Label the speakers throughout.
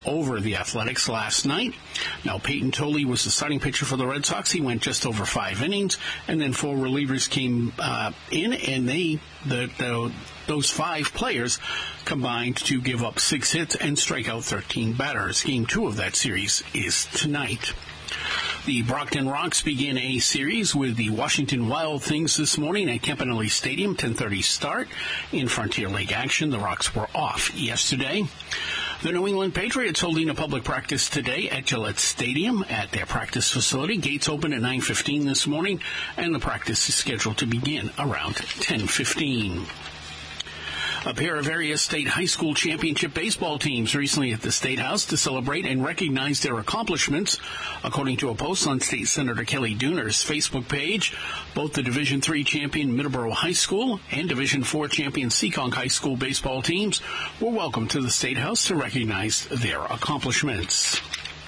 Speaker 1: over the Athletics last night. Now, Peyton Tolley was the starting pitcher for the Red Sox. He went just over 5 innings, and then 4 relievers came in, and those 5 players combined to give up 6 hits and strike out 13 batters. Game 2 of that series is tonight. The Brockton Rox begin a series with the Washington Wild Things this morning at Campanelli Stadium, 10:30 start. In Frontier League action, the Rox were off yesterday. The New England Patriots holding a public practice today at Gillette Stadium at their practice facility. Gates open at 9:15 this morning, and the practice is scheduled to begin around 10:15. A pair of various state high school championship baseball teams recently at the State House to celebrate and recognize their accomplishments. According to a post on State Senator Kelly Dooner's Facebook page, both the Division III champion Middleborough High School and Division IV champion Seekonk High School baseball teams were welcomed to the State House to recognize their accomplishments.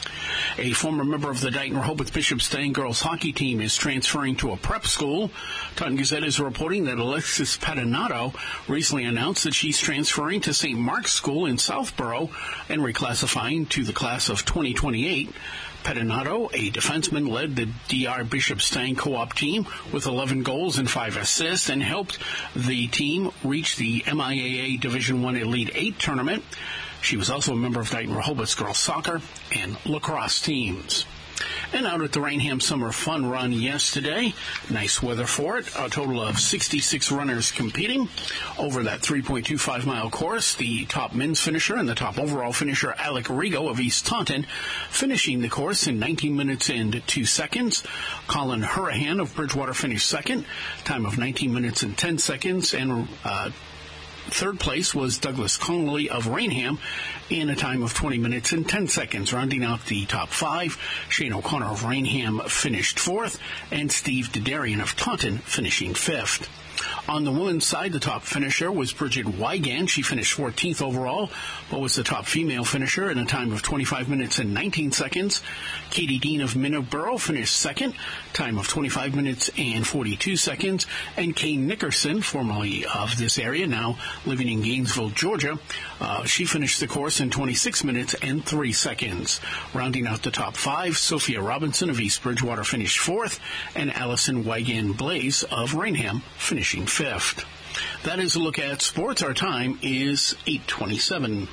Speaker 1: A former member of the Dayton-Rehoboth Bishop Stang girls hockey team is transferring to a prep school. Taunton Gazette is reporting that Alexis Patinato recently announced that she's transferring to St. Mark's School in Southborough and reclassifying to the class of 2028. Patinato, a defenseman, led the DR Bishop Stang co-op team with 11 goals and 5 assists and helped the team reach the MIAA Division I Elite 8 tournament. She was also a member of Dayton-Rehoboth's girls soccer and lacrosse teams. And out at the Rainham Summer Fun Run yesterday, nice weather for it. A total of 66 runners competing over that 3.25-mile course. The top men's finisher and the top overall finisher, Alec Rigo of East Taunton, finishing the course in 19 minutes and 2 seconds. Colin Hurahan of Bridgewater finished second, time of 19 minutes and 10 seconds. And third place was Douglas Conley of Rainham in a time of 20 minutes and 10 seconds. Rounding out the top 5, Shane O'Connor of Rainham finished 4th, and Steve Dedarian of Taunton finishing 5th. On the women's side, the top finisher was Bridget Wygand. She finished 14th overall, but was the top female finisher in a time of 25 minutes and 19 seconds. Katie Dean of Minneborough finished second, time of 25 minutes and 42 seconds. And Kay Nickerson, formerly of this area, now living in Gainesville, Georgia, she finished the course in 26 minutes and 3 seconds. Rounding out the top 5, Sophia Robinson of East Bridgewater finished 4th, and Allison Wygand Blaze of Rainham finishing 5th. That is a look at sports. Our time is 8:27.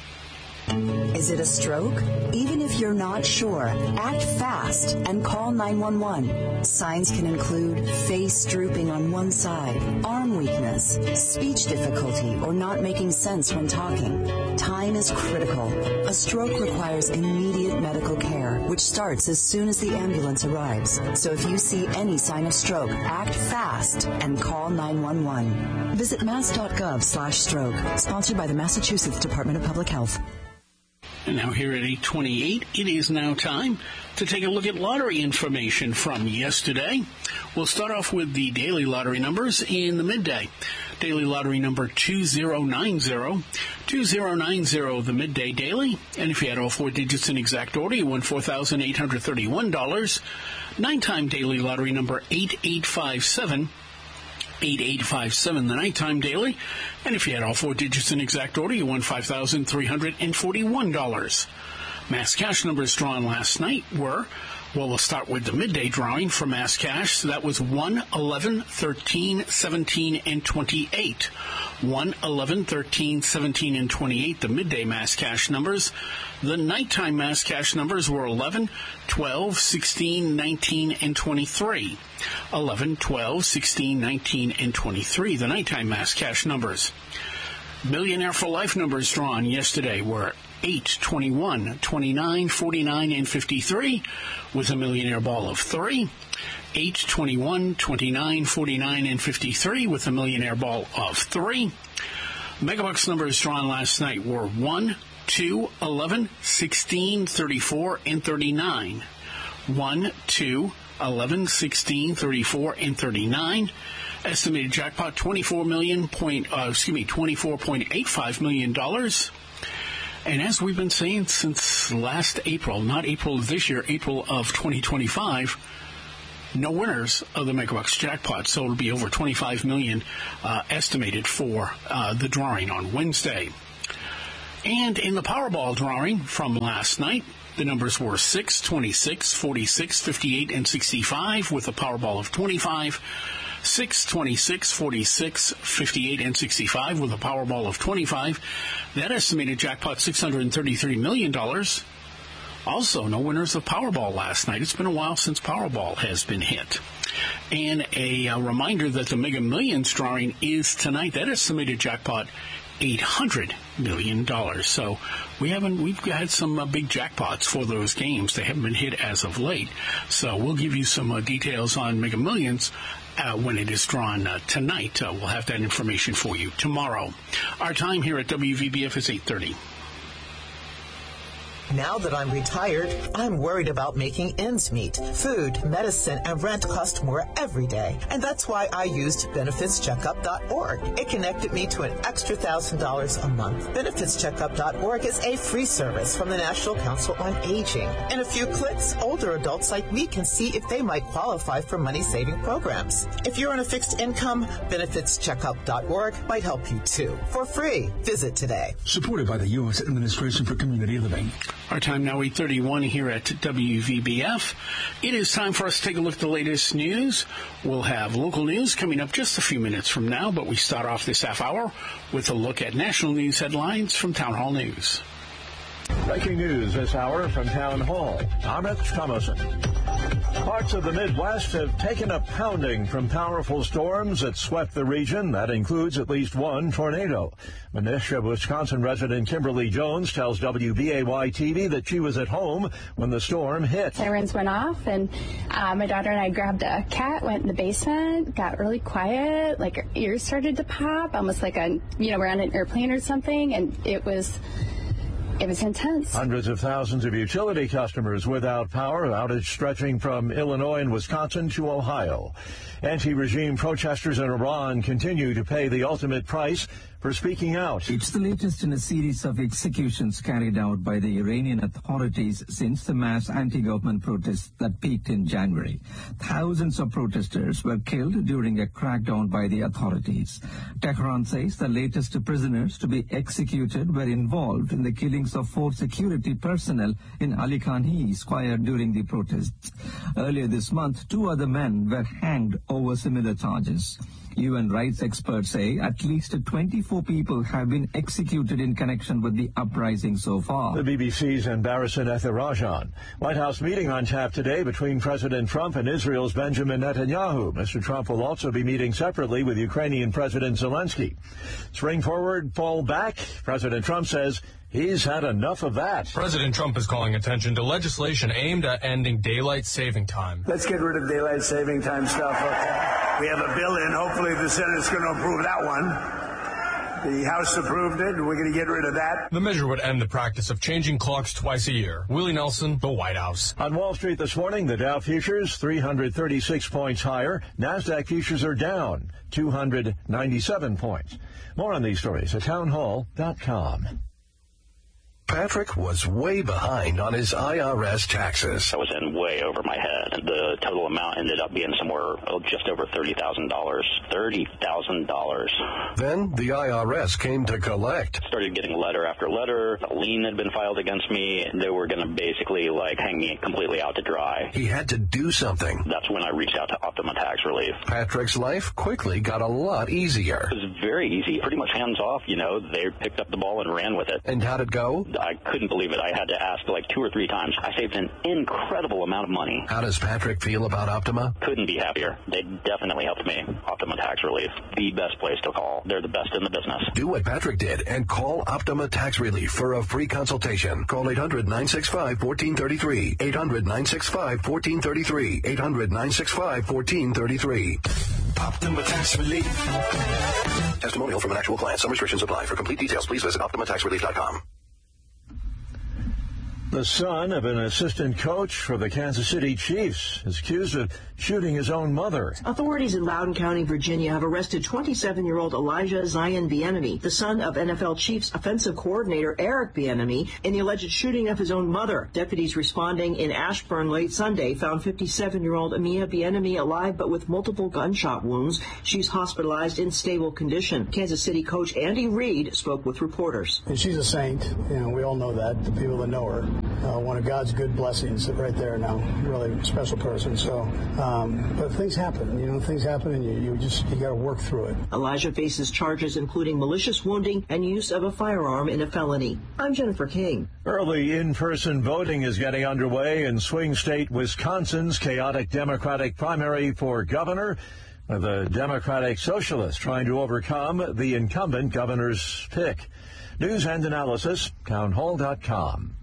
Speaker 2: Is it a stroke? Even if you're not sure, act fast and call 911. Signs can include face drooping on one side, arm weakness, speech difficulty, or not making sense when talking. Time is critical. A stroke requires immediate medical care, which starts as soon as the ambulance arrives. So if you see any sign of stroke, act fast and call 911. Visit mass.gov/stroke, sponsored by the Massachusetts Department of Public Health.
Speaker 1: And now here at 8:28, it is now time to take a look at lottery information from yesterday. We'll start off with the daily lottery numbers in the midday. Daily lottery number 2090. 2090, the midday daily. And if you had all 4 digits in exact order, you won $4,831. Nighttime daily lottery number 8857. 8857, the nighttime daily. And if you had all 4 digits in exact order, you won $5,341. Mass cash numbers drawn last night were, well, we'll start with the midday drawing for mass cash. So that was 1, 11, 13, 17, and 28. 1, 11, 13, 17, and 28, the midday mass cash numbers. The nighttime mass cash numbers were 11, 12, 16, 19, and 23. 11, 12, 16, 19, and 23, the nighttime mass cash numbers. Millionaire for Life numbers drawn yesterday were 8, 21, 29, 49, and 53, with a millionaire ball of 3. 8, 21, 29, 49, and 53, with a millionaire ball of 3. Megabucks numbers drawn last night were 1, 2, 11, 16, 34, and 39. 1, 2, 11, 16, 34, and 39. Estimated jackpot $24.85 million. And as we've been saying since last April, not April of this year, April of 2025, no winners of the Megabucks jackpot. So it'll be over $25 million estimated for the drawing on Wednesday. And in the Powerball drawing from last night, the numbers were 6, 26, 46, 58, and 65 with a Powerball of 25. 6, 26, 46, 58, and 65 with a Powerball of 25. That estimated jackpot, $633 million. Also, no winners of Powerball last night. It's been a while since Powerball has been hit. And a reminder that the Mega Millions drawing is tonight. That estimated jackpot, $800 million. So we've had some big jackpots for those games. They haven't been hit as of late. So we'll give you some details on Mega Millions when it is drawn tonight. We'll have that information for you tomorrow. Our time here at WVBF is 8:30.
Speaker 3: Now that I'm retired, I'm worried about making ends meet. Food, medicine, and rent cost more every day. And that's why I used BenefitsCheckup.org. It connected me to an extra $1,000 a month. BenefitsCheckup.org is a free service from the National Council on Aging. In a few clicks, older adults like me can see if they might qualify for money-saving programs. If you're on a fixed income, BenefitsCheckup.org might help you too. For free. Visit today.
Speaker 4: Supported by the U.S. Administration for Community Living.
Speaker 1: Our time now 8:31 here at WVBF. It is time for us to take a look at the latest news. We'll have local news coming up just a few minutes from now, but we start off this half hour with a look at national news headlines from Town Hall News.
Speaker 5: Breaking news this hour from Town Hall. I'm Rich Thomason. Parts of the Midwest have taken a pounding from powerful storms that swept the region. That includes at least one tornado. Menasha, Wisconsin resident Kimberly Jones tells WBAY-TV that she was at home when the storm hit.
Speaker 6: Sirens went off, and my daughter and I grabbed a cat, went in the basement, got really quiet, like our ears started to pop, almost like we're on an airplane or something, and it was intense. Hundreds of thousands of utility customers without power, outage stretching from Illinois and Wisconsin to Ohio. Anti-regime protesters in Iran continue to pay the ultimate price for speaking out.
Speaker 7: It's the latest in a series of executions carried out by the Iranian authorities since the mass anti-government protests that peaked in January. Thousands of protesters were killed during a crackdown by the authorities. Tehran says the latest prisoners to be executed were involved in the killings of 4 security personnel in Ali Khani Square during the protests. Earlier this month, 2 other men were hanged over similar charges. UN rights experts say at least 24 people have been executed in connection with the uprising so far.
Speaker 5: The BBC's Barasan Ethirajan. White House meeting on tap today between President Trump and Israel's Benjamin Netanyahu. Mr. Trump will also be meeting separately with Ukrainian President Zelensky. Spring forward, fall back. President Trump says he's had enough of that.
Speaker 8: President Trump is calling attention to legislation aimed at ending daylight saving time.
Speaker 9: Let's get rid of daylight saving time stuff. Okay. We have a bill in. Hopefully the Senate's going to approve that one. The House approved it. We're going to get rid of that.
Speaker 8: The measure would end the practice of changing clocks twice a year. Willie Nelson, the White House.
Speaker 5: On Wall Street this morning, the Dow futures 336 points higher. NASDAQ futures are down 297 points. More on these stories at townhall.com.
Speaker 10: Patrick was way behind on his IRS taxes.
Speaker 11: I was in way over my head. The total amount ended up being somewhere just over $30,000. $30,000.
Speaker 10: Then the IRS came to collect.
Speaker 11: Started getting letter after letter. A lien had been filed against me. They were going to basically hang me completely out to dry.
Speaker 10: He had to do something.
Speaker 11: That's when I reached out to Optima Tax Relief.
Speaker 10: Patrick's life quickly got a lot easier.
Speaker 11: It was very easy. Pretty much hands off, They picked up the ball and ran with it.
Speaker 10: And how'd it go?
Speaker 11: I couldn't believe it. I had to ask 2 or 3 times. I saved an incredible amount of money.
Speaker 10: How does Patrick feel about Optima?
Speaker 11: Couldn't be happier. They definitely helped me. Optima Tax Relief, the best place to call. They're the best in the business.
Speaker 10: Do what Patrick did and call Optima Tax Relief for a free consultation. Call 800-965-1433. 800-965-1433. 800-965-1433.
Speaker 4: Optima Tax Relief.
Speaker 10: Testimonial from an actual client. Some restrictions apply. For complete details, please visit OptimaTaxRelief.com.
Speaker 5: The son of an assistant coach for the Kansas City Chiefs is accused of shooting his own mother.
Speaker 12: Authorities in Loudoun County, Virginia, have arrested 27-year-old Elijah Zion Bieniemy, the son of NFL Chiefs offensive coordinator Eric Bieniemy, in the alleged shooting of his own mother. Deputies responding in Ashburn late Sunday found 57-year-old Amia Bieniemy alive but with multiple gunshot wounds. She's hospitalized in stable condition. Kansas City coach Andy Reid spoke with reporters.
Speaker 13: And she's a saint. We all know that, the people that know her. One of God's good blessings right there now. Really special person. So, but things happen. Things happen, and you got to work through it.
Speaker 12: Elijah faces charges including malicious wounding and use of a firearm in a felony. I'm Jennifer King.
Speaker 5: Early in-person voting is getting underway in swing state Wisconsin's chaotic Democratic primary for governor. The Democratic Socialists trying to overcome the incumbent governor's pick. News and analysis, townhall.com.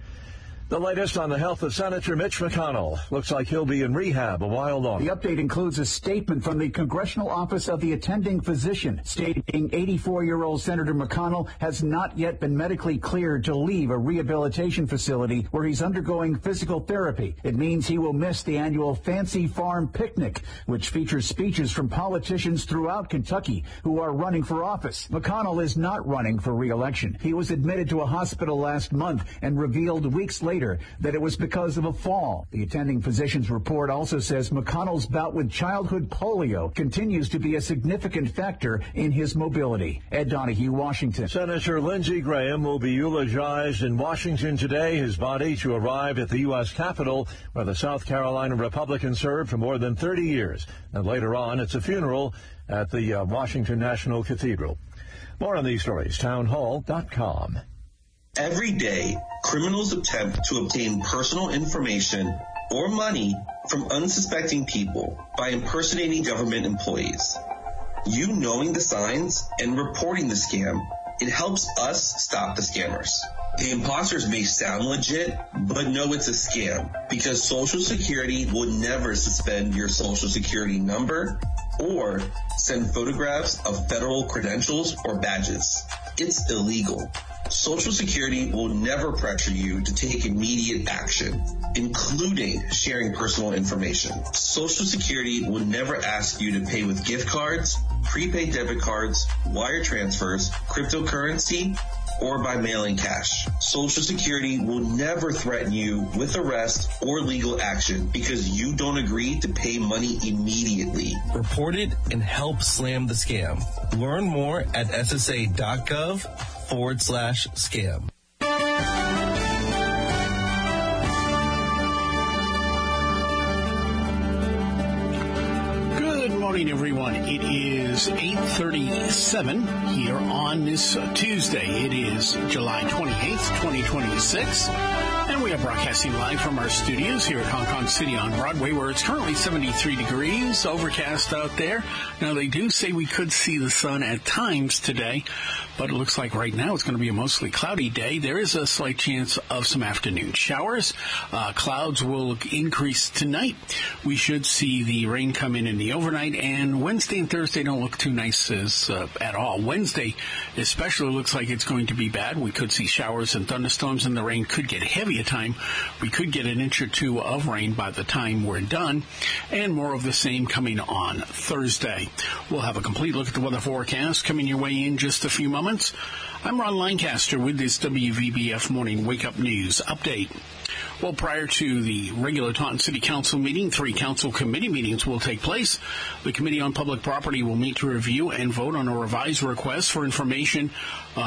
Speaker 5: The latest on the health of Senator Mitch McConnell. Looks like he'll be in rehab a while longer.
Speaker 14: The update includes a statement from the Congressional Office of the Attending Physician stating 84-year-old Senator McConnell has not yet been medically cleared to leave a rehabilitation facility where he's undergoing physical therapy. It means he will miss the annual Fancy Farm Picnic, which features speeches from politicians throughout Kentucky who are running for office. McConnell is not running for re-election. He was admitted to a hospital last month and revealed weeks later that it was because of a fall. The attending physician's report also says McConnell's bout with childhood polio continues to be a significant factor in his mobility. Ed Donahue, Washington.
Speaker 5: Senator Lindsey Graham will be eulogized in Washington today, his body to arrive at the U.S. Capitol, where the South Carolina Republican served for more than 30 years. And later on, it's a funeral at the Washington National Cathedral. More on these stories, townhall.com.
Speaker 15: Every day, criminals attempt to obtain personal information or money from unsuspecting people by impersonating government employees. You knowing the signs and reporting the scam, it helps us stop the scammers. The imposters may sound legit, but no, it's a scam because Social Security will never suspend your Social Security number or send photographs of federal credentials or badges. It's illegal. Social Security will never pressure you to take immediate action, including sharing personal information. Social Security will never ask you to pay with gift cards, prepaid debit cards, wire transfers, cryptocurrency, or by mailing cash. Social Security will never threaten you with arrest or legal action because you don't agree to pay money immediately.
Speaker 16: Report it and help slam the scam. Learn more at ssa.gov/scam.
Speaker 1: Good morning, everyone. It is 8:37 here on this Tuesday. It is July 28th, 2026. And we are broadcasting live from our studios here at Hong Kong City on Broadway, where it's currently 73 degrees, overcast out there. Now, they do say we could see the sun at times today, but it looks like right now it's going to be a mostly cloudy day. There is a slight chance of some afternoon showers. Clouds will increase tonight. We should see the rain come in the overnight, and Wednesday and Thursday don't look too nice at all. Wednesday especially looks like it's going to be bad. We could see showers and thunderstorms, and the rain could get heavy at time. We could get an inch or two of rain by the time we're done, and more of the same coming on Thursday. We'll have a complete look at the weather forecast coming your way in just a few moments. I'm Ron Lancaster with this WVBF Morning Wake Up News Update. Well, prior to the regular Taunton City Council meeting, 3 council committee meetings will take place. The Committee on Public Property will meet to review and vote on a revised request for information, for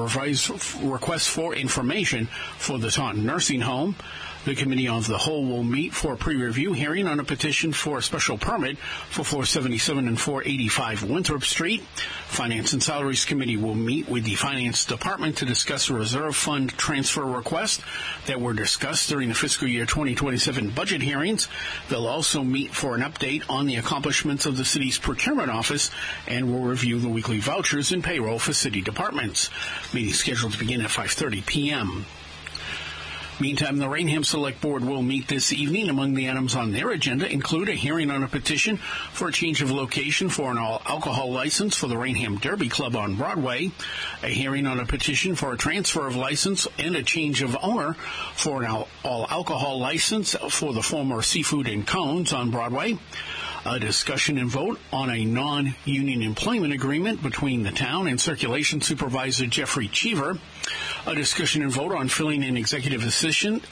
Speaker 1: the Taunton Nursing Home. The Committee on the Whole will meet for a pre-review hearing on a petition for a special permit for 477 and 485 Winthrop Street. Finance and Salaries Committee will meet with the Finance Department to discuss a reserve fund transfer request that were discussed during the fiscal year 2027 budget hearings. They'll also meet for an update on the accomplishments of the city's procurement office and will review the weekly vouchers and payroll for city departments. Meeting scheduled to begin at 5:30 p.m. Meantime, the Rainham Select Board will meet this evening. Among the items on their agenda include a hearing on a petition for a change of location for an all-alcohol license for the Rainham Derby Club on Broadway, a hearing on a petition for a transfer of license and a change of owner for an all-alcohol license for the former Seafood and Cones on Broadway, a discussion and vote on a non-union employment agreement between the town and Circulation Supervisor Jeffrey Cheever, a discussion and vote on filling an executive assistant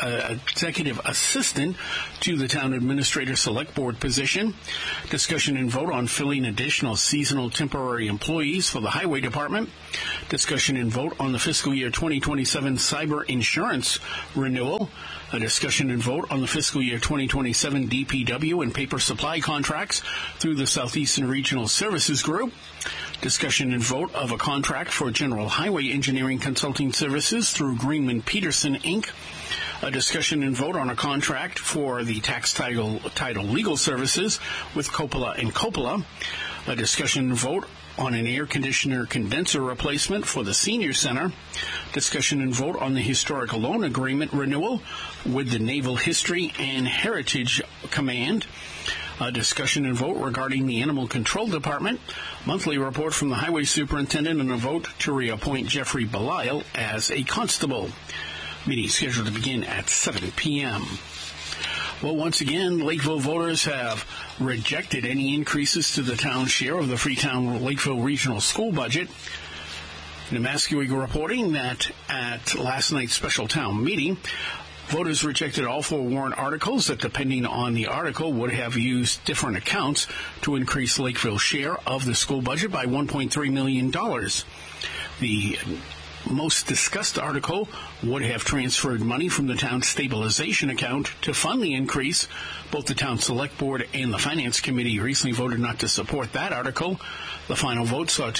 Speaker 1: to the town administrator select board position, discussion and vote on filling additional seasonal temporary employees for the highway department, discussion and vote on the fiscal year 2027 cyber insurance renewal, a discussion and vote on the fiscal year 2027 DPW and paper supply contracts through the Southeastern Regional Services Group, discussion and vote of a contract for general highway engineering consulting services through Greenman Peterson, Inc., a discussion and vote on a contract for the tax title legal services with Coppola & Coppola, a discussion and vote on an air conditioner condenser replacement for the Senior Center, discussion and vote on the historic loan agreement renewal with the Naval History and Heritage Command, a discussion and vote regarding the Animal Control Department, monthly report from the Highway Superintendent, and a vote to reappoint Jeffrey Belisle as a constable. Meeting scheduled to begin at 7 p.m. Well, once again, Lakeville voters have rejected any increases to the town's share of the Freetown-Lakeville Regional School budget. Namaskewig reporting that at last night's special town meeting, voters rejected all 4 warrant articles that, depending on the article, would have used different accounts to increase Lakeville's share of the school budget by $1.3 million. The most discussed article would have transferred money from the town's stabilization account to fund the increase. Both the town select board and the finance committee recently voted not to support that article. The final vote saw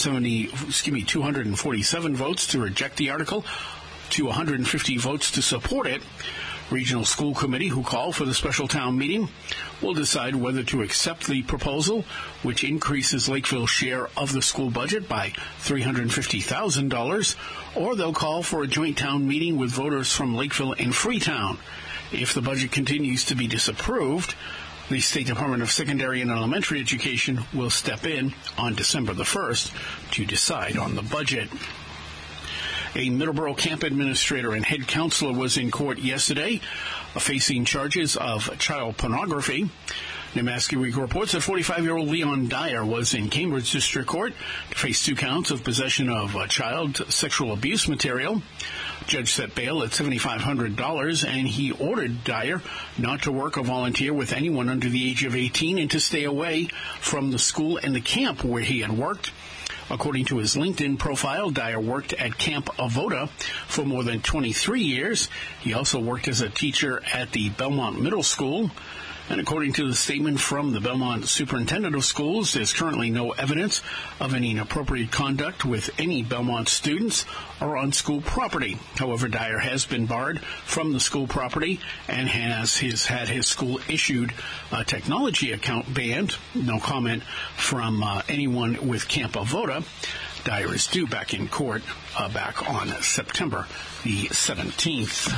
Speaker 1: 247 votes to reject the article, to 150 votes to support it. Regional School Committee, who called for the special town meeting, will decide whether to accept the proposal, which increases Lakeville's share of the school budget by $350,000, or they'll call for a joint town meeting with voters from Lakeville and Freetown. If the budget continues to be disapproved, the State Department of Secondary and Elementary Education will step in on December the 1st to decide on the budget. A Middleborough camp administrator and head counselor was in court yesterday, facing charges of child pornography. Namaskewig reports that 45-year-old Leon Dyer was in Cambridge District Court to face 2 counts of possession of child sexual abuse material. Judge set bail at $7,500, and he ordered Dyer not to work or volunteer with anyone under the age of 18 and to stay away from the school and the camp where he had worked. According to his LinkedIn profile, Dyer worked at Camp Avoda for more than 23 years. He also worked as a teacher at the Belmont Middle School. And according to the statement from the Belmont Superintendent of Schools, there's currently no evidence of any inappropriate conduct with any Belmont students or on school property. However, Dyer has been barred from the school property and has had his school-issued technology account banned. No comment from anyone with Camp Avoda. Dyer is due back in court back on September the 17th.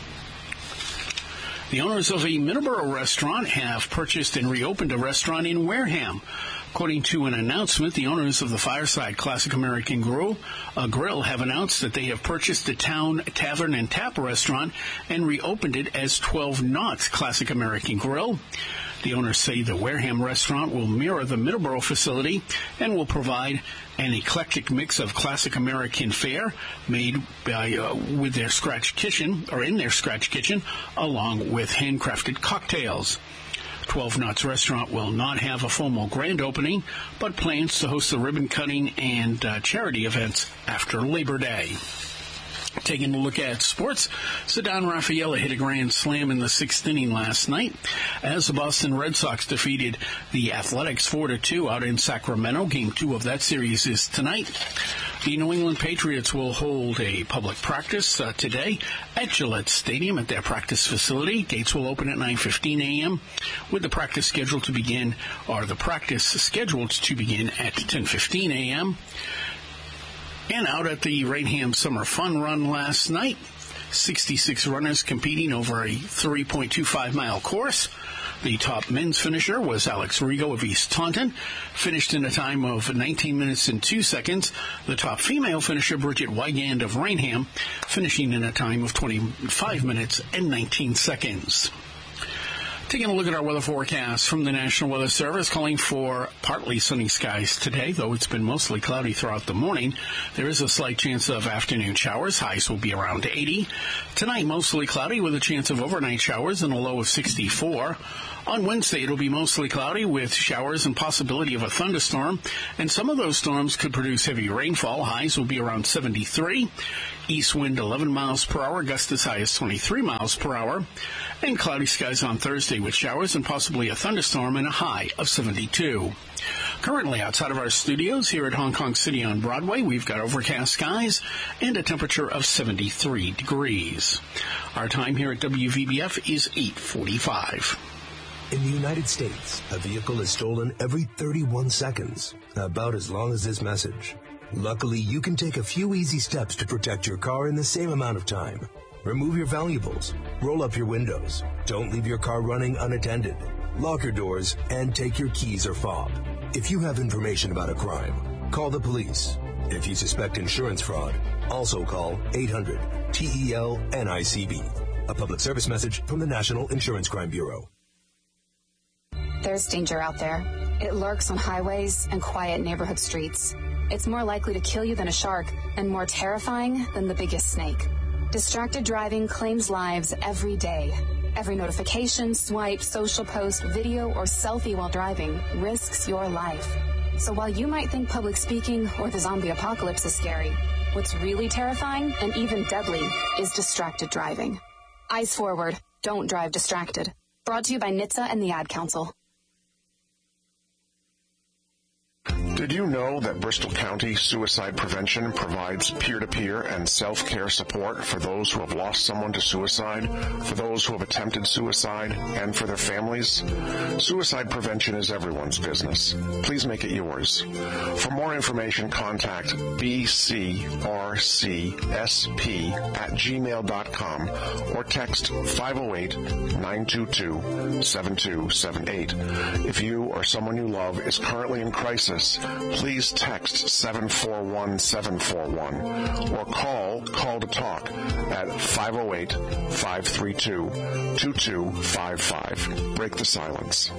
Speaker 1: The owners of a Middleborough restaurant have purchased and reopened a restaurant in Wareham. According to an announcement, the owners of the Fireside Classic American Grill have announced that they have purchased the Town Tavern and Tap restaurant and reopened it as 12 Knots Classic American Grill. The owners say the Wareham restaurant will mirror the Middleborough facility and will provide an eclectic mix of classic American fare made with their scratch kitchen, or in their scratch kitchen, along with handcrafted cocktails. 12 Knots Restaurant will not have a formal grand opening, but plans to host the ribbon cutting and charity events after Labor Day. Taking a look at sports, Ceddanne Rafaela hit a grand slam in the 6th inning last night as the Boston Red Sox defeated the Athletics 4-2 out in Sacramento. Game 2 of that series is tonight. The New England Patriots will hold a public practice today at Gillette Stadium at their practice facility. Gates will open at 9:15 a.m. with the practice scheduled to begin at 10:15 a.m. And out at the Rainham Summer Fun Run last night, 66 runners competing over a 3.25-mile course. The top men's finisher was Alex Rigo of East Taunton, finished in a time of 19 minutes and 2 seconds. The top female finisher, Bridget Wygand of Rainham, finishing in a time of 25 minutes and 19 seconds. Taking a look at our weather forecast from the National Weather Service, calling for partly sunny skies today, though it's been mostly cloudy throughout the morning. There is a slight chance of afternoon showers. Highs will be around 80. Tonight, mostly cloudy with a chance of overnight showers and a low of 64. On Wednesday, it'll be mostly cloudy with showers and possibility of a thunderstorm, and some of those storms could produce heavy rainfall. Highs will be around 73. East wind 11 miles per hour, gusts as high as 23 miles per hour. And cloudy skies on Thursday with showers and possibly a thunderstorm and a high of 72. Currently outside of our studios here at Hong Kong City on Broadway, we've got overcast skies and a temperature of 73 degrees. Our time here at WVBF is 8:45.
Speaker 17: In the United States, a vehicle is stolen every 31 seconds, about as long as this message. Luckily, you can take a few easy steps to protect your car in the same amount of time. Remove your valuables, roll up your windows, don't leave your car running unattended, lock your doors, and take your keys or fob. If you have information about a crime, call the police. If you suspect insurance fraud, also call 800-TEL-NICB. A public service message from the National Insurance Crime Bureau.
Speaker 18: There's danger out there. It lurks on highways and quiet neighborhood streets. It's more likely to kill you than a shark and more terrifying than the biggest snake. Distracted driving claims lives every day. Every notification, swipe, social post, video, or selfie while driving risks your life. So while you might think public speaking or the zombie apocalypse is scary, what's really terrifying and even deadly is distracted driving. Eyes forward. Don't drive distracted. Brought to you by NHTSA and the Ad Council.
Speaker 19: Did you know that Bristol County Suicide Prevention provides peer-to-peer and self-care support for those who have lost someone to suicide, for those who have attempted suicide, and for their families? Suicide prevention is everyone's business. Please make it yours. For more information, contact bcrcsp@gmail.com or text 508-922-7278. If you or someone you love is currently in crisis, please text 741-741 or call to Talk at 508-532-2255. Break the silence.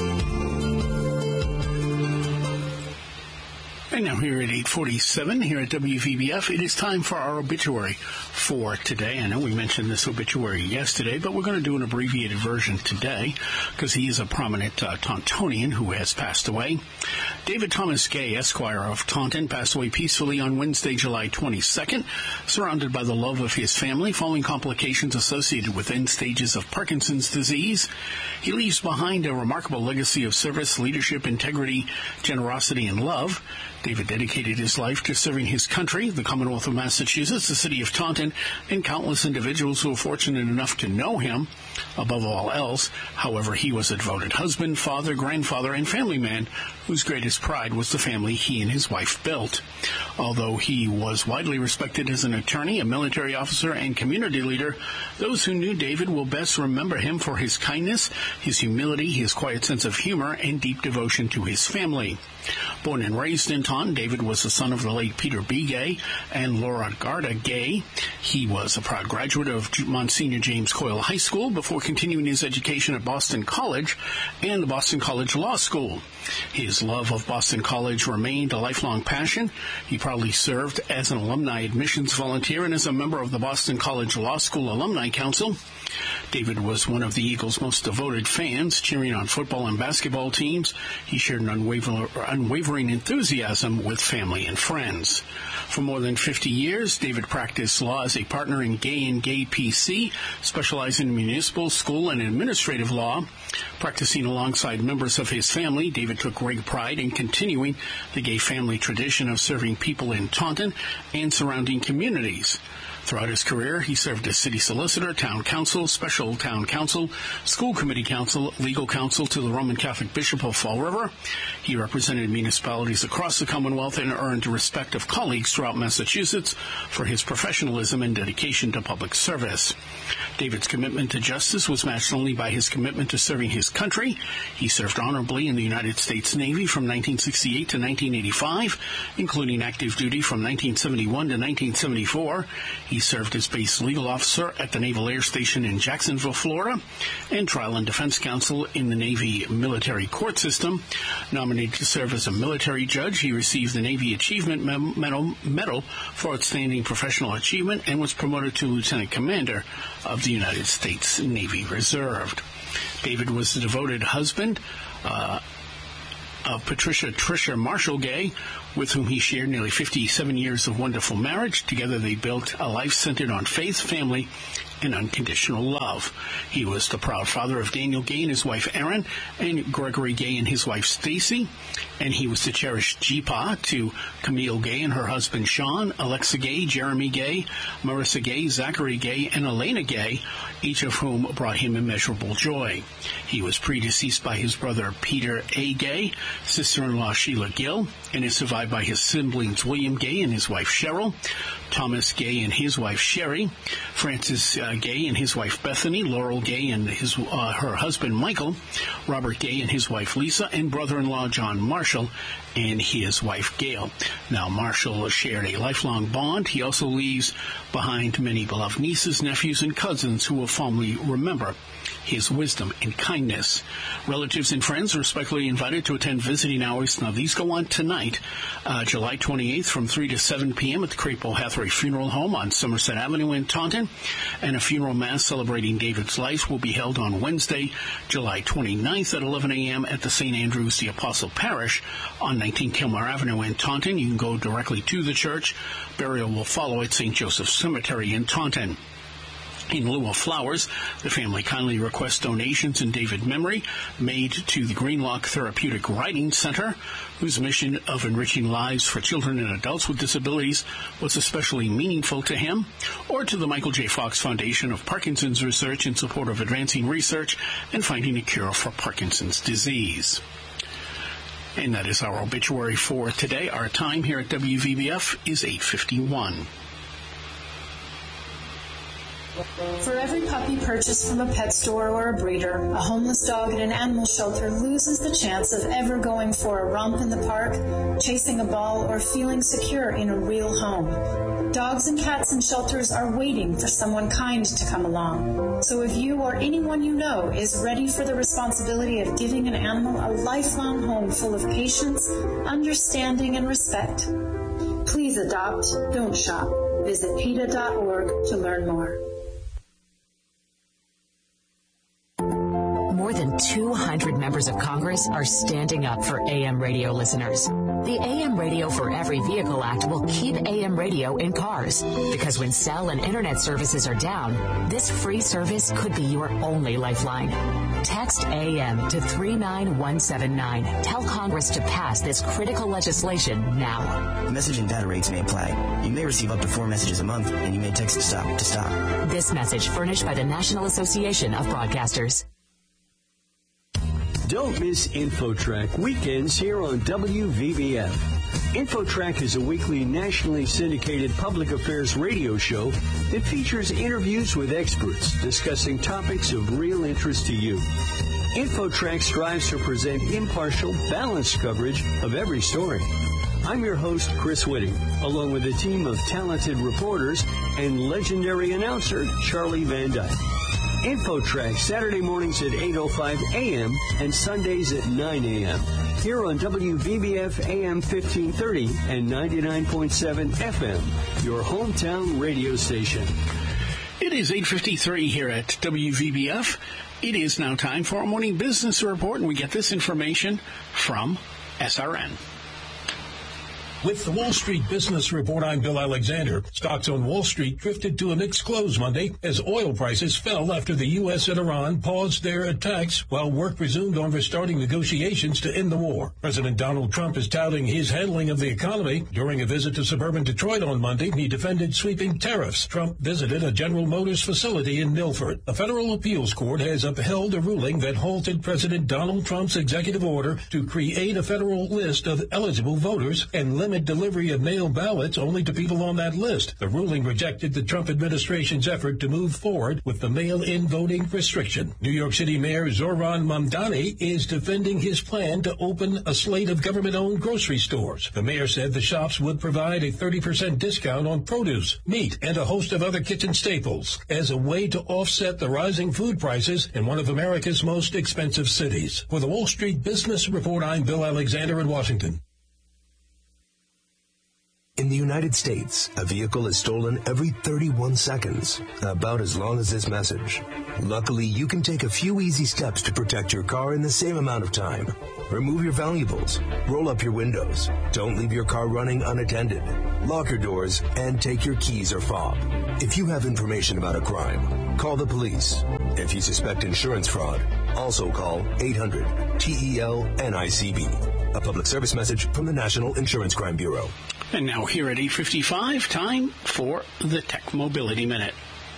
Speaker 1: And now here at 8:47, here at WVBF, it is time for our obituary for today. I know we mentioned this obituary yesterday, but we're going to do an abbreviated version today because he is a prominent Tauntonian who has passed away. David Thomas Gay, Esquire of Taunton, passed away peacefully on Wednesday, July 22nd, surrounded by the love of his family following complications associated with end stages of Parkinson's disease. He leaves behind a remarkable legacy of service, leadership, integrity, generosity, and love. David dedicated his life to serving his country, the Commonwealth of Massachusetts, the city of Taunton, and countless individuals who were fortunate enough to know him. Above all else, however, he was a devoted husband, father, grandfather, and family man whose greatest pride was the family he and his wife built. Although he was widely respected as an attorney, a military officer, and community leader, those who knew David will best remember him for his kindness, his humility, his quiet sense of humor, and deep devotion to his family. Born and raised in Taunton, David was the son of the late Peter B. Gay and Laura Garda Gay. He was a proud graduate of Monsignor James Coyle High School before continuing his education at Boston College and the Boston College Law School. His love of Boston College remained a lifelong passion. He proudly served as an alumni admissions volunteer and as a member of the Boston College Law School Alumni Council. David was one of the Eagles' most devoted fans, cheering on football and basketball teams. He shared an unwavering enthusiasm with family and friends. For more than 50 years, David practiced law as a partner in Gay and Gay PC, specializing in municipal, school, and administrative law. Practicing alongside members of his family, David took great pride in continuing the Gay family tradition of serving people in Taunton and surrounding communities. Throughout his career, he served as city solicitor, town council, special town council, school committee council, legal counsel to the Roman Catholic Bishop of Fall River. He represented municipalities across the Commonwealth and earned the respect of colleagues throughout Massachusetts for his professionalism and dedication to public service. David's commitment to justice was matched only by his commitment to serving his country. He served honorably in the United States Navy from 1968 to 1985, including active duty from 1971 to 1974. He served as base legal officer at the Naval Air Station in Jacksonville, Florida, and trial and defense counsel in the Navy military court system. Nominated to serve as a military judge, he received the Navy Achievement Medal for outstanding professional achievement and was promoted to lieutenant commander of the United States Navy Reserve. David was the devoted husband of Patricia Tricia Marshall Gay, with whom he shared nearly 57 years of wonderful marriage. Together they built a life centered on faith, family, and unconditional love. He was the proud father of Daniel Gay and his wife Erin, and Gregory Gay and his wife Stacy, and he was the cherished Jeepaw to Camille Gay and her husband Sean, Alexa Gay, Jeremy Gay, Marissa Gay, Zachary Gay, and Elena Gay, each of whom brought him immeasurable joy. He was predeceased by his brother Peter A. Gay, sister-in-law Sheila Gill, and is survived by his siblings William Gay and his wife Cheryl, Thomas Gay and his wife Sherry, Francis Gay and his wife Bethany, Laurel Gay and her husband Michael, Robert Gay and his wife Lisa, and brother-in-law John Marshall and his wife Gail. Now, Marshall shared a lifelong bond. He also leaves behind many beloved nieces, nephews, and cousins who will fondly remember his wisdom and kindness. Relatives and friends are respectfully invited to attend visiting hours. Now, these go on tonight, July 28th from 3 to 7 p.m. at the Crapo Hathaway Funeral Home on Somerset Avenue in Taunton. And a funeral mass celebrating David's life will be held on Wednesday, July 29th at 11 a.m. at the St. Andrew's the Apostle Parish on 19 Kilmar Avenue in Taunton. You can go directly to the church. Burial will follow at St. Joseph Cemetery in Taunton. In lieu of flowers, the family kindly requests donations in David's memory made to the Greenlock Therapeutic Writing Center, whose mission of enriching lives for children and adults with disabilities was especially meaningful to him, or to the Michael J. Fox Foundation of Parkinson's Research in support of advancing research and finding a cure for Parkinson's disease. And that is our obituary for today. Our time here at WVBF is 8:51.
Speaker 20: For every puppy purchased from a pet store or a breeder, a homeless dog at an animal shelter loses the chance of ever going for a romp in the park, chasing a ball, or feeling secure in a real home. Dogs and cats in shelters are waiting for someone kind to come along. So if you or anyone you know is ready for the responsibility of giving an animal a lifelong home full of patience, understanding, and respect, please adopt, don't shop. Visit PETA.org to learn more.
Speaker 21: More than 200 members of Congress are standing up for AM radio listeners. The AM Radio for Every Vehicle Act will keep AM radio in cars, because when cell and internet services are down, this free service could be your only lifeline. Text AM to 39179. Tell Congress to pass this critical legislation now.
Speaker 22: Message and data rates may apply. You may receive up to 4 messages a month, and you may text STOP to stop.
Speaker 21: This message furnished by the National Association of Broadcasters.
Speaker 23: Don't miss InfoTrack weekends here on WVBF. InfoTrack is a weekly nationally syndicated public affairs radio show that features interviews with experts discussing topics of real interest to you. InfoTrack strives to present impartial, balanced coverage of every story. I'm your host, Chris Whitting, along with a team of talented reporters and legendary announcer, Charlie Van Dyke. InfoTrack, Saturday mornings at 8:05 a.m. and Sundays at 9 a.m. here on WVBF AM 1530 and 99.7 FM, your hometown radio station.
Speaker 1: It is 8:53 here at WVBF. It is now time for our morning business report, and we get this information from SRN.
Speaker 2: With the Wall Street Business Report, I'm Bill Alexander. Stocks on Wall Street drifted to a mixed close Monday as oil prices fell after the U.S. and Iran paused their attacks while work resumed on restarting negotiations to end the war. President Donald Trump is touting his handling of the economy. During a visit to suburban Detroit on Monday, he defended sweeping tariffs. Trump visited a General Motors facility in Milford. A federal appeals court has upheld a ruling that halted President Donald Trump's executive order to create a federal list of eligible voters and limit delivery of mail ballots only to people on that list. The ruling rejected the Trump administration's effort to move forward with the mail-in voting restriction. New York City Mayor Zohran Mamdani is defending his plan to open a slate of government-owned grocery stores. The mayor said the shops would provide a 30% discount on produce, meat, and a host of other kitchen staples as a way to offset the rising food prices in one of America's most expensive cities. For the Wall Street Business Report, I'm Bill Alexander in Washington.
Speaker 17: In the United States, a vehicle is stolen every 31 seconds, about as long as this message. Luckily, you can take a few easy steps to protect your car in the same amount of time. Remove your valuables, roll up your windows, don't leave your car running unattended, lock your doors, and take your keys or fob. If you have information about a crime, call the police. If you suspect insurance fraud, also call 800-TEL-NICB. A public service message from the National Insurance Crime Bureau.
Speaker 1: And now here at 8:55, time for the Tech Mobility Minute.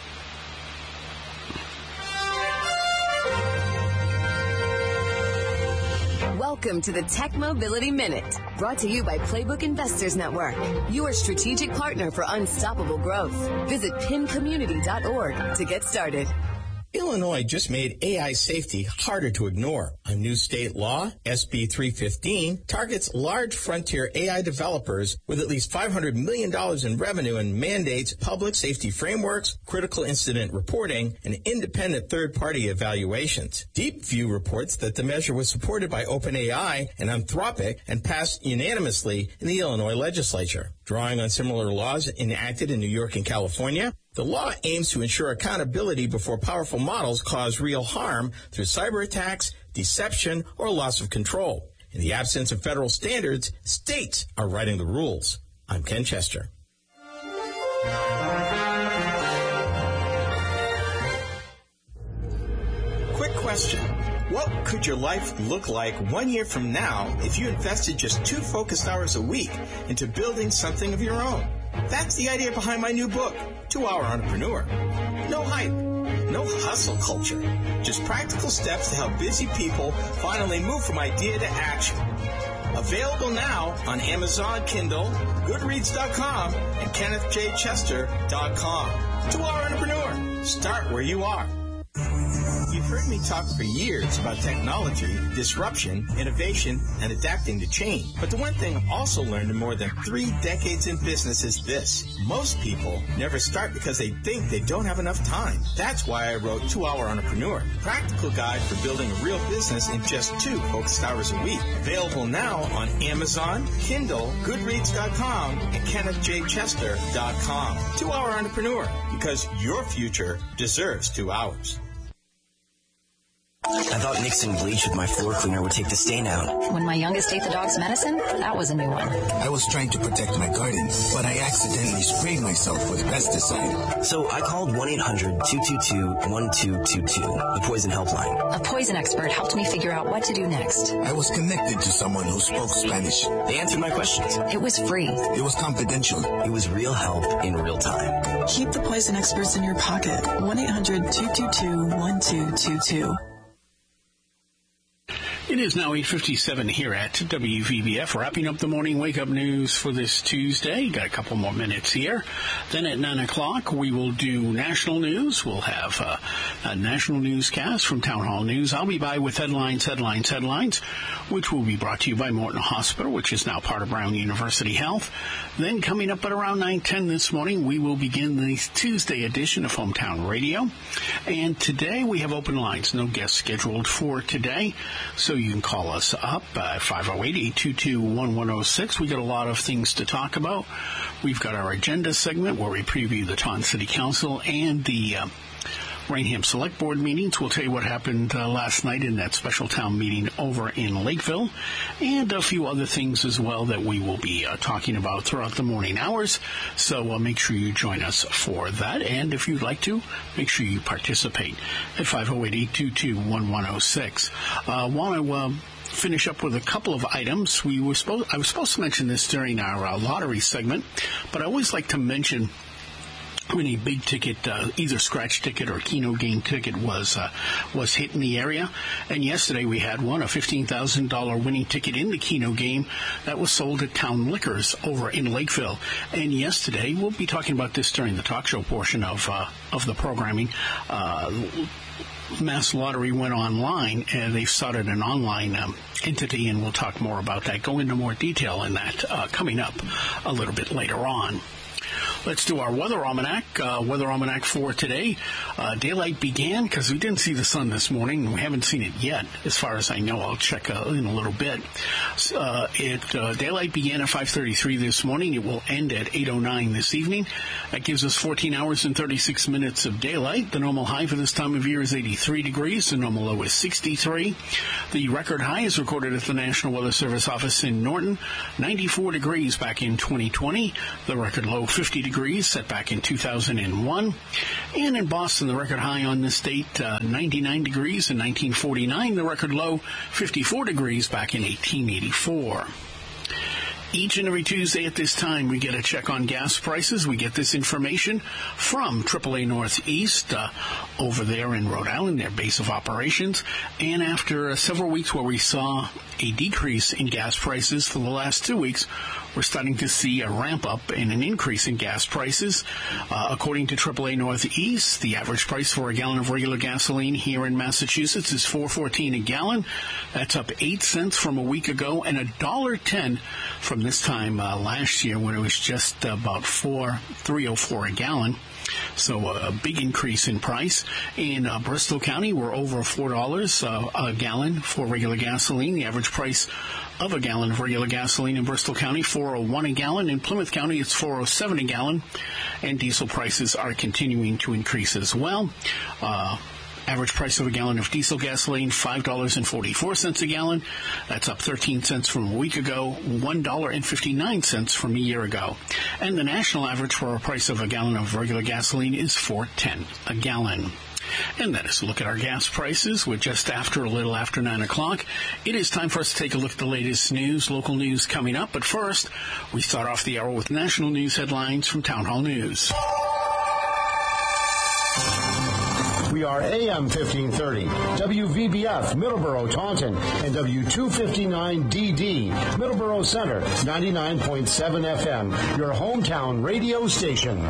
Speaker 3: Welcome to the Tech Mobility Minute, brought to you by Playbook Investors Network, your strategic partner for unstoppable growth. Visit pincommunity.org to get started.
Speaker 6: Illinois just made AI safety harder to ignore. A new state law, SB 315, targets large frontier AI developers with at least $500 million in revenue and mandates public safety frameworks, critical incident reporting, and independent third-party evaluations. DeepView reports that the measure was supported by OpenAI and Anthropic and passed unanimously in the Illinois legislature. Drawing on similar laws enacted in New York and California, the law aims to ensure accountability before powerful models cause real harm through cyber attacks, deception, or loss of control. In the absence of federal standards, states are writing the rules. I'm Ken Chester. Quick question. What could your life look like 1 year from now if you invested just 2 focused hours a week into building something of your own? That's the idea behind my new book, 2 Hour Entrepreneur. No hype, no hustle culture, just practical steps to help busy people finally move from idea to action. Available now on Amazon Kindle, Goodreads.com, and KennethJChester.com. 2 Hour Entrepreneur. Start where you are. You've heard me talk for years about technology, disruption, innovation, and adapting to change. But the one thing I've also learned in more than 3 decades in business is this. Most people never start because they think they don't have enough time. That's why I wrote 2 Hour Entrepreneur, a practical guide for building a real business in just 2 focused hours a week. Available now on Amazon, Kindle, Goodreads.com, and KennethJChester.com. 2 Hour Entrepreneur, because your future deserves 2 hours.
Speaker 22: I thought mixing bleach with my floor cleaner would take the stain out.
Speaker 24: When my youngest ate the dog's medicine, that was a new one.
Speaker 25: I was trying to protect my garden, but I accidentally sprayed myself with pesticide.
Speaker 22: So I called 1-800-222-1222, the poison helpline.
Speaker 24: A poison expert helped me figure out what to do next.
Speaker 25: I was connected to someone who spoke Spanish.
Speaker 22: They answered my questions.
Speaker 24: It was free.
Speaker 25: It was confidential.
Speaker 22: It was real help in real time.
Speaker 26: Keep the poison experts in your pocket. 1-800-222-1222.
Speaker 1: It is now 8:57 here at WVBF, wrapping up the morning wake-up news for this Tuesday. Got a couple more minutes here. Then at 9 o'clock, we will do national news. We'll have a national newscast from Town Hall News. I'll be by with headlines, which will be brought to you by Morton Hospital, which is now part of Brown University Health. Then coming up at around 9:10 this morning, we will begin the Tuesday edition of Hometown Radio. And today we have open lines. No guests scheduled for today. So you can call us up at 508-822-1106. We got a lot of things to talk about. We've got our agenda segment where we preview the Taunton City Council and the Rainham Select Board meetings. We'll tell you what happened last night in that special town meeting over in Lakeville, and a few other things as well that we will be talking about throughout the morning hours. So make sure you join us for that, and if you'd like to, make sure you participate at 508-822-1106. Want to finish up with a couple of items. I was supposed to mention this during our lottery segment, but I always like to mention when a big ticket, either scratch ticket or Keno game ticket was hit in the area. And yesterday we had one, a $15,000 winning ticket in the Keno game that was sold at Town Liquors over in Lakeville. And yesterday, we'll be talking about this during the talk show portion of the programming. Mass Lottery went online, and they've started an online entity, and we'll talk more about that, go into more detail in that coming up a little bit later on. Let's do our weather almanac. Weather almanac for today. Daylight began because we didn't see the sun this morning, and we haven't seen it yet, as far as I know. I'll check in a little bit. Daylight began at 5:33 this morning. It will end at 8:09 this evening. That gives us 14 hours and 36 minutes of daylight. The normal high for this time of year is 83 degrees. The normal low is 63. The record high is recorded at the National Weather Service office in Norton, 94 degrees back in 2020. The record low, 50 degrees, set back in 2001. And in Boston, the record high on this date, 99 degrees in 1949. The record low, 54 degrees back in 1884. Each and every Tuesday at this time, we get a check on gas prices. We get this information from AAA Northeast over there in Rhode Island, their base of operations. And after several weeks where we saw a decrease in gas prices for the last 2 weeks, we're starting to see a ramp up and an increase in gas prices. According to AAA Northeast, the average price for a gallon of regular gasoline here in Massachusetts is $4.14 a gallon. That's up 8 cents from a week ago and $1.10 from this time last year when it was just about $3.04 a gallon. So a big increase in price. In Bristol County, we're over $4 a gallon for regular gasoline. The average price of a gallon of regular gasoline in Bristol County, $4.01 a gallon. In Plymouth County, it's $4.07 a gallon. And diesel prices are continuing to increase as well. Average price of a gallon of diesel gasoline, $5.44 a gallon. That's up 13 cents from a week ago, $1.59 from a year ago. And the national average for a price of a gallon of regular gasoline is $4.10 a gallon. And that is a look at our gas prices. We're just a little after 9 o'clock. It is time for us to take a look at the latest news, local news coming up. But first, we start off the hour with national news headlines from Town Hall News.
Speaker 4: We are AM 1530, WVBF, Middleborough, Taunton, and W259DD, Middleborough Center, 99.7 FM, your hometown radio station.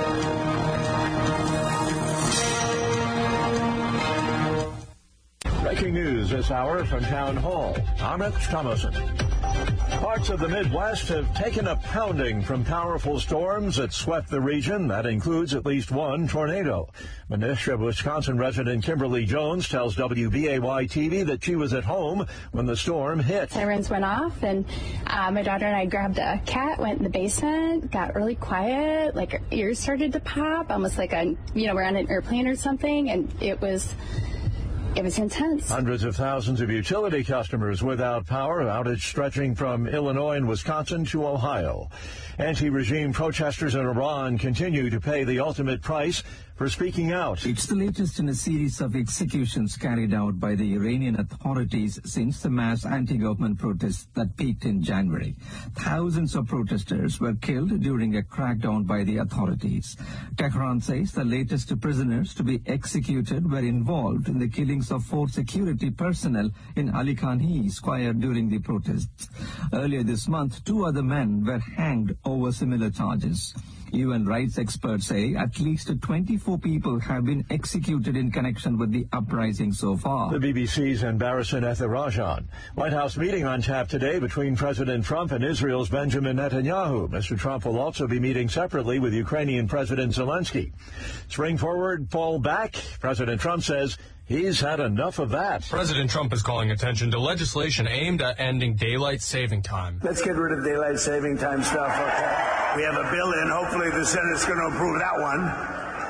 Speaker 5: Breaking news this hour from Town Hall. I'm Rich Thomason. Parts of the Midwest have taken a pounding from powerful storms that swept the region. That includes at least one tornado. Manisha, Wisconsin resident Kimberly Jones tells WBAY-TV that she was at home when the storm hit.
Speaker 7: Sirens went off, and my daughter and I grabbed a cat, went in the basement, got really quiet, like our ears started to pop, almost like we're on an airplane or something, and it was intense. Hundreds of thousands of utility customers without power, outage stretching from Illinois and Wisconsin to Ohio. Anti-regime protesters in Iran continue to pay the ultimate price for speaking out.
Speaker 8: It's the latest in a series of executions carried out by the Iranian authorities since the mass anti-government protests that peaked in January. Thousands of protesters were killed during a crackdown by the authorities. Tehran says the latest prisoners to be executed were involved in the killings of 4 security personnel in Ali Khani Square during the protests. Earlier this month, 2 other men were hanged over similar charges. UN rights experts say at least 24 people have been executed in connection with the uprising so far.
Speaker 5: The BBC's Embarrassing Ethirajan. White House meeting on tap today between President Trump and Israel's Benjamin Netanyahu. Mr. Trump will also be meeting separately with Ukrainian President Zelensky. Spring forward, fall back. President Trump says he's had enough of that.
Speaker 9: President Trump is calling attention to legislation aimed at ending daylight saving time.
Speaker 10: Let's get rid of daylight saving time stuff, okay? We have a bill in. Hopefully the Senate's going to approve that one.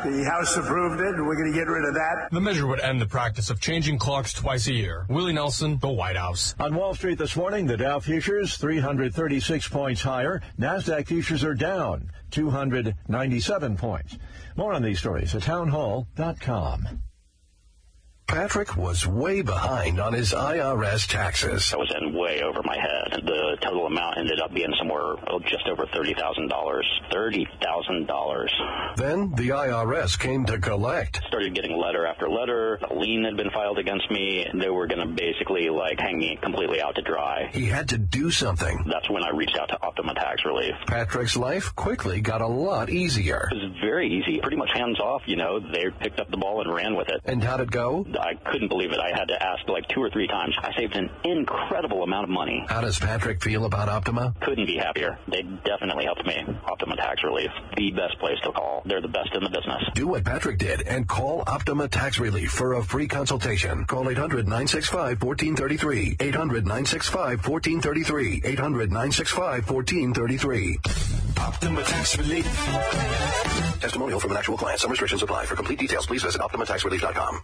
Speaker 10: The House approved it, and we're going to get rid of that.
Speaker 9: The measure would end the practice of changing clocks twice a year. Willie Nelson, the White House.
Speaker 5: On Wall Street this morning, the Dow futures 336 points higher. NASDAQ futures are down 297 points. More on these stories at townhall.com.
Speaker 11: Patrick was way behind on his IRS taxes.
Speaker 12: I was in way over my head. The total amount ended up being somewhere just over $30,000. $30,000.
Speaker 11: Then the IRS came to collect.
Speaker 12: Started getting letter after letter. A lien had been filed against me. They were going to basically hang me completely out to dry.
Speaker 11: He had to do something.
Speaker 12: That's when I reached out to Optima Tax Relief.
Speaker 11: Patrick's life quickly got a lot easier.
Speaker 12: It was very easy. Pretty much hands off, They picked up the ball and ran with it.
Speaker 11: And how'd it go?
Speaker 12: I couldn't believe it. I had to ask 2 or 3 times. I saved an incredible amount of money.
Speaker 11: How does Patrick feel about Optima?
Speaker 12: Couldn't be happier. They definitely helped me. Optima Tax Relief, the best place to call. They're the best in the business.
Speaker 11: Do what Patrick did and call Optima Tax Relief for a free consultation. Call 800-965-1433. 800-965-1433. 800-965-1433.
Speaker 25: Optima Tax Relief.
Speaker 11: Testimonial from an actual client. Some restrictions apply. For complete details, please visit OptimaTaxRelief.com.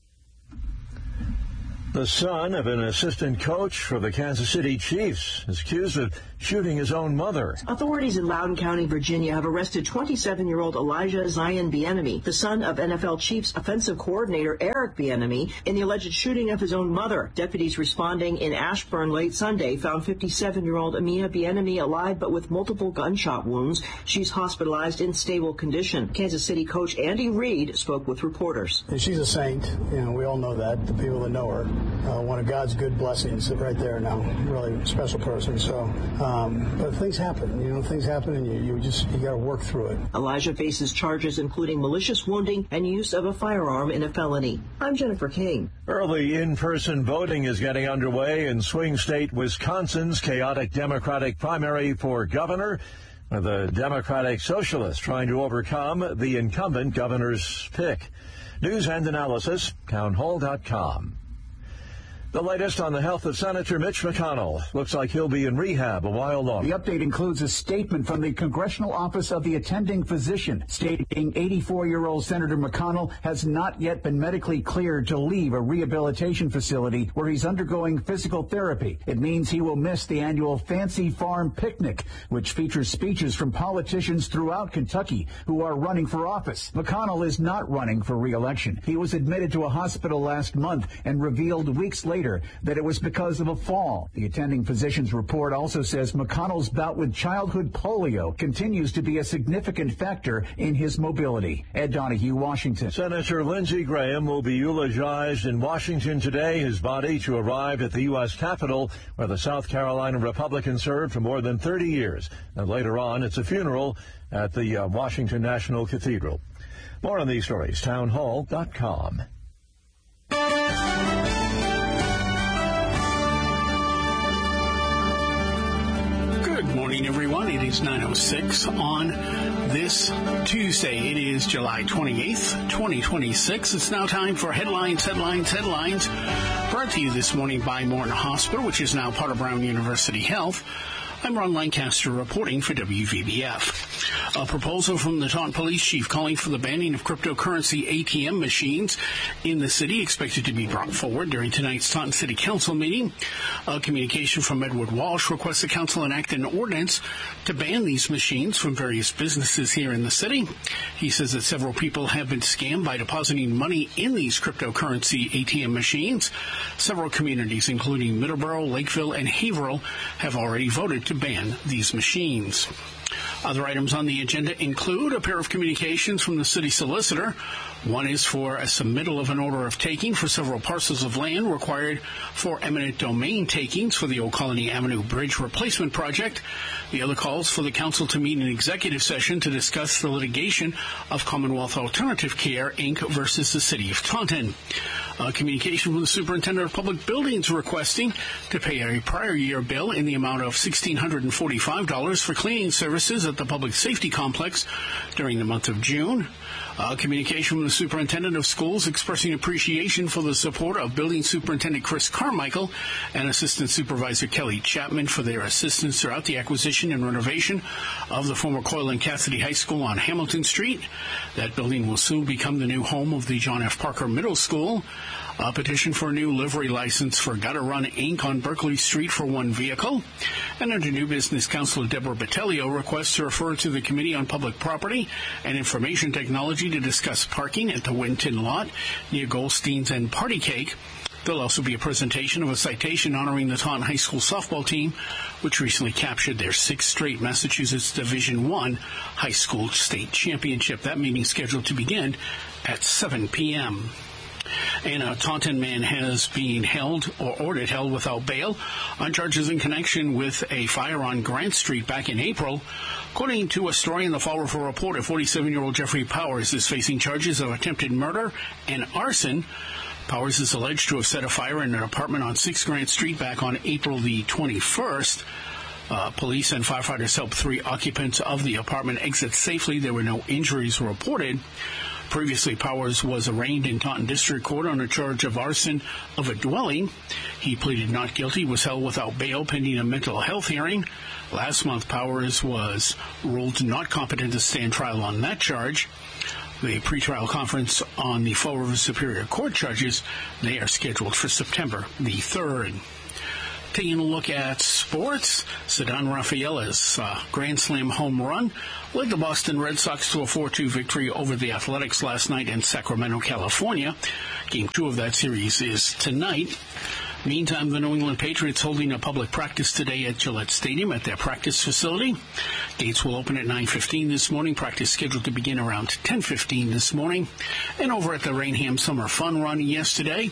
Speaker 5: The son of an assistant coach for the Kansas City Chiefs is accused of shooting his own mother.
Speaker 13: Authorities in Loudoun County, Virginia, have arrested 27-year-old Elijah Zion Bieniemy, the son of NFL Chiefs offensive coordinator Eric Bieniemy, in the alleged shooting of his own mother. Deputies responding in Ashburn late Sunday found 57-year-old Amina Bieniemy alive but with multiple gunshot wounds. She's hospitalized in stable condition. Kansas City coach Andy Reid spoke with reporters.
Speaker 14: And she's a saint. We all know that, the people that know her. One of God's good blessings right there now. Really special person. So, but things happen. Things happen, and you got to work through it.
Speaker 13: Elijah faces charges including malicious wounding and use of a firearm in a felony. I'm Jennifer King.
Speaker 5: Early in-person voting is getting underway in swing state Wisconsin's chaotic Democratic primary for governor. The Democratic Socialists trying to overcome the incumbent governor's pick. News and analysis, townhall.com. The latest on the health of Senator Mitch McConnell. Looks like he'll be in rehab a while longer.
Speaker 15: The update includes a statement from the Congressional Office of the Attending Physician stating 84-year-old Senator McConnell has not yet been medically cleared to leave a rehabilitation facility where he's undergoing physical therapy. It means he will miss the annual Fancy Farm Picnic, which features speeches from politicians throughout Kentucky who are running for office. McConnell is not running for re-election. He was admitted to a hospital last month and revealed weeks later that it was because of a fall. The attending physician's report also says McConnell's bout with childhood polio continues to be a significant factor in his mobility. Ed Donahue, Washington.
Speaker 5: Senator Lindsey Graham will be eulogized in Washington today. His body to arrive at the U.S. Capitol, where the South Carolina Republican served for more than 30 years. And later on, it's a funeral at the Washington National Cathedral. More on these stories, townhall.com.
Speaker 1: Good morning, everyone. It is 9:06 on this Tuesday. It is July 28th, 2026. It's now time for headlines. Brought to you this morning by Morton Hospital, which is now part of Brown University Health. I'm Ron Lancaster reporting for WVBF. A proposal from the Taunton Police Chief calling for the banning of cryptocurrency ATM machines in the city expected to be brought forward during tonight's Taunton City Council meeting. A communication from Edward Walsh requests the council enact an ordinance to ban these machines from various businesses here in the city. He says that several people have been scammed by depositing money in these cryptocurrency ATM machines. Several communities, including Middleborough, Lakeville, and Haverhill, have already voted to ban these machines. Other items on the agenda include a pair of communications from the city solicitor. One is for a submittal of an order of taking for several parcels of land required for eminent domain takings for the Old Colony Avenue Bridge Replacement Project. The other calls for the council to meet in executive session to discuss the litigation of Commonwealth Alternative Care, Inc. versus the City of Taunton. A communication from the Superintendent of Public Buildings requesting to pay a prior year bill in the amount of $1,645 for cleaning services at the Public Safety Complex during the month of June. Communication from the superintendent of schools expressing appreciation for the support of building superintendent Chris Carmichael and assistant supervisor Kelly Chapman for their assistance throughout the acquisition and renovation of the former Coyle and Cassidy High School on Hamilton Street. That building will soon become the new home of the John F. Parker Middle School. A petition for a new livery license for Gutter Run Inc. on Berkeley Street for one vehicle. And under new business, Councilor Deborah Battaglia requests to refer to the Committee on Public Property and Information Technology to discuss parking at the Winton lot near Goldstein's and Party Cake. There'll also be a presentation of a citation honoring the Taunton High School softball team, which recently captured their 6th straight Massachusetts Division I High School State Championship. That meeting scheduled to begin at 7 p.m. And a Taunton man has been held or ordered held without bail on charges in connection with a fire on Grant Street back in April. According to a story in the Fall River Report, 47-year-old Jeffrey Powers is facing charges of attempted murder and arson. Powers is alleged to have set a fire in an apartment on 6 Grant Street back on April the 21st. Police and firefighters helped 3 occupants of the apartment exit safely. There were no injuries reported. Previously, Powers was arraigned in Taunton District Court on a charge of arson of a dwelling. He pleaded not guilty, was held without bail pending a mental health hearing. Last month, Powers was ruled not competent to stand trial on that charge. The pretrial conference on the Fall River Superior Court charges, they are scheduled for September the 3rd. Taking a look at sports, Ceddanne Rafaela's Grand Slam home run led the Boston Red Sox to a 4-2 victory over the Athletics last night in Sacramento, California. Game 2 of that series is tonight. Meantime, the New England Patriots holding a public practice today at Gillette Stadium at their practice facility. Gates will open at 9:15 this morning. Practice scheduled to begin around 10:15 this morning. And over at the Rainham Summer Fun Run yesterday,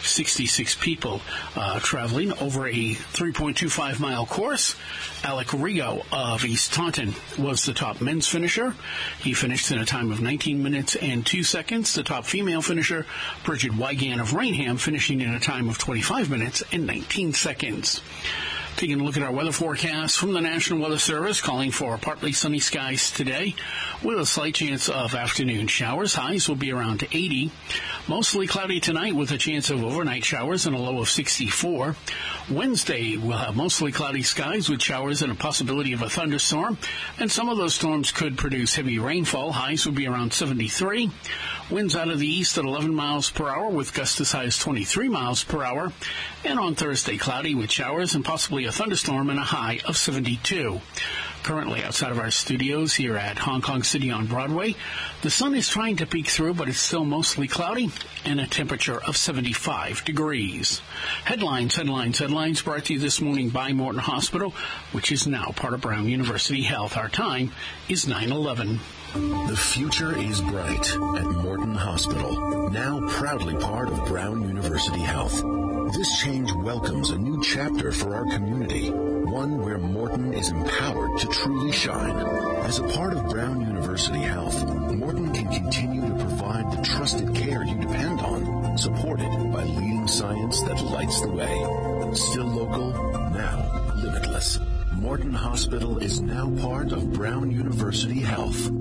Speaker 1: 66 people traveling over a 3.25-mile course. Alec Rigo of East Taunton was the top men's finisher. He finished in a time of 19 minutes and 2 seconds. The top female finisher, Bridget Wigan of Rainham, finishing in a time of 25 minutes and 19 seconds. Taking a look at our weather forecast from the National Weather Service, calling for partly sunny skies today with a slight chance of afternoon showers. Highs will be around 80. Mostly cloudy tonight with a chance of overnight showers and a low of 64. Wednesday, we'll have mostly cloudy skies with showers and a possibility of a thunderstorm, and some of those storms could produce heavy rainfall. Highs will be around 73. Winds out of the east at 11 miles per hour with gusts as high as 23 miles per hour. And on Thursday, cloudy with showers and possibly a thunderstorm and a high of 72. Currently outside of our studios here at Hong Kong City on Broadway, the sun is trying to peek through, but it's still mostly cloudy and a temperature of 75 degrees. Headlines brought to you this morning by Morton Hospital, which is now part of Brown University Health. Our time is 9:11.
Speaker 16: The future is bright at Morton Hospital, now proudly part of Brown University Health. This change welcomes a new chapter for our community, one where Morton is empowered to truly shine. As a part of Brown University Health, Morton can continue to provide the trusted care you depend on, supported by leading science that lights the way. Still local, now limitless. Morton Hospital is now part of Brown University Health.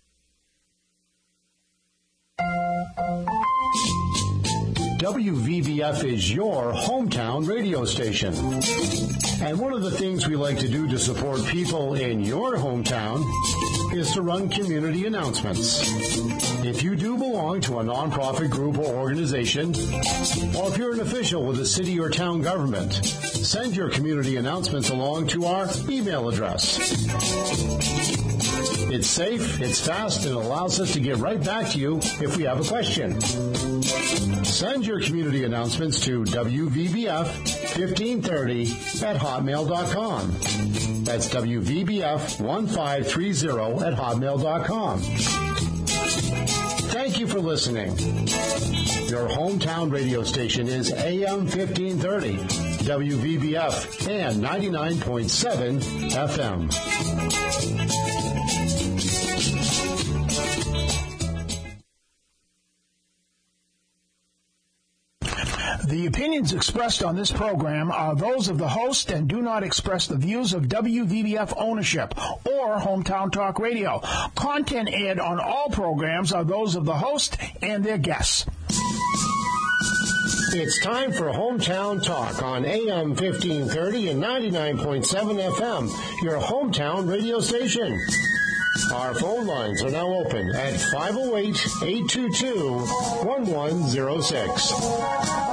Speaker 4: WVBF is your hometown radio station. And one of the things we like to do to support people in your hometown is to run community announcements. If you do belong to a nonprofit group or organization, or if you're an official with a city or town government, send your community announcements along to our email address. It's safe, it's fast, and it allows us to get right back to you if we have a question. Send your community announcements to WVBF1530@hotmail.com. That's WVBF1530@hotmail.com. Thank you for listening. Your hometown radio station is AM 1530, WVBF, and 99.7 FM.
Speaker 2: The opinions expressed on this program are those of the host and do not express the views of WVBF ownership or Hometown Talk Radio. Content aired on all programs are those of the host and their guests.
Speaker 4: It's time for Hometown Talk on AM 1530 and 99.7 FM, your hometown radio station. Our phone lines are now open at 508-822-1106.